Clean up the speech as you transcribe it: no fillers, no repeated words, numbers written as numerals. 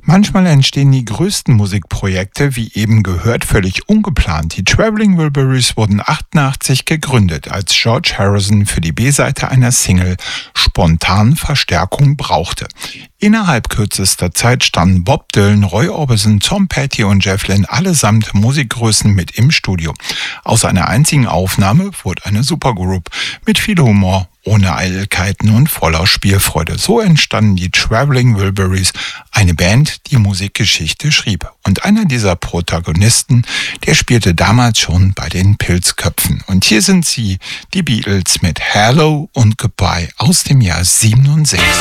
Manchmal entstehen die größten Musikprojekte, wie eben gehört, völlig ungeplant. Die Traveling Wilburys wurden 88 gegründet, als George Harrison für die B-Seite einer Single spontan Verstärkung brauchte. Innerhalb kürzester Zeit standen Bob Dylan, Roy Orbison, Tom Petty und Jeff Lynne allesamt Musikgrößen mit im Studio. Aus einer einzigen Aufnahme wurde eine Supergroup mit viel Humor, ohne Eitelkeiten und voller Spielfreude. So entstanden die Traveling Wilburys, eine Band, die Musikgeschichte schrieb. Und einer dieser Protagonisten, der spielte damals schon bei den Pilzköpfen. Und hier sind sie, die Beatles mit Hello und Goodbye aus dem Jahr 67.